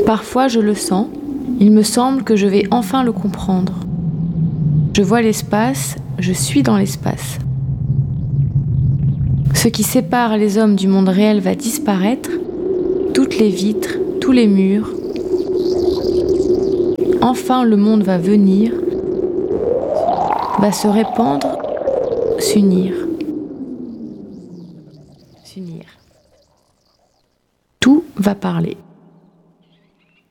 Parfois je le sens, il me semble que je vais enfin le comprendre. Je vois l'espace, je suis dans l'espace. Ce qui sépare les hommes du monde réel va disparaître, toutes les vitres, tous les murs. Enfin le monde va venir, va se répandre, s'unir. Tout va parler.